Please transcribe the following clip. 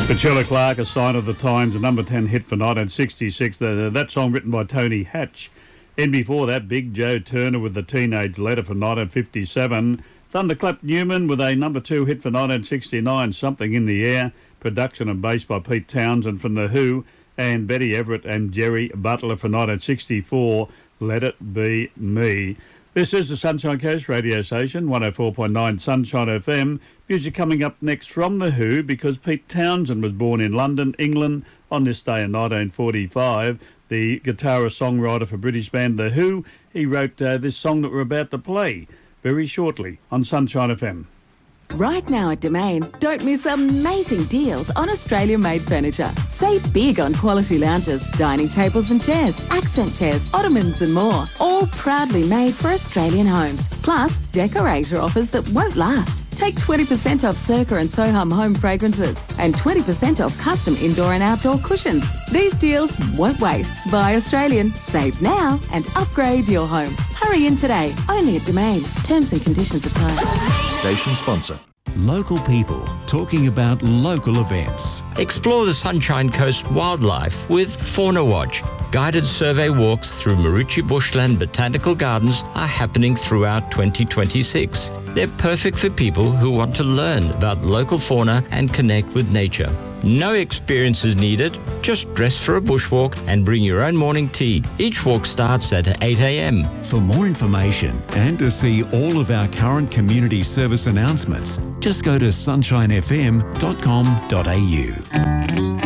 Petula Clark, A Sign of the Times, a number 10 hit for 1966. That song written by Tony Hatch. And before that, Big Joe Turner with The Teenage Letter for 1957. Thunderclap Newman with a number 2 hit for 1969, Something in the Air. Production and bass by Pete Townsend from The Who. And Betty Everett and Jerry Butler for 1964, Let It Be Me. This is the Sunshine Coast radio station, 104.9 Sunshine FM. Music coming up next from The Who, because Pete Townsend was born in London, England, on this day in 1945. The guitarist-songwriter for British band The Who, he wrote this song that we're about to play very shortly on Sunshine FM. Right now at Domain, don't miss amazing deals on Australian-made furniture. Save big on quality lounges, dining tables and chairs, accent chairs, ottomans and more. All proudly made for Australian homes. Plus, decorator offers that won't last. Take 20% off Circa and Soham home fragrances and 20% off custom indoor and outdoor cushions. These deals won't wait. Buy Australian, save now and upgrade your home. Hurry in today, only at Domain. Terms and conditions apply. Station sponsor. Local people talking about local events. Explore the Sunshine Coast wildlife with Fauna Watch. Guided survey walks through Marucci Bushland Botanical Gardens are happening throughout 2026. They're perfect for people who want to learn about local fauna and connect with nature. No experience is needed. Just dress for a bushwalk and bring your own morning tea. Each walk starts at 8 a.m. For more information and to see all of our current community service announcements, just go to sunshinefm.com.au.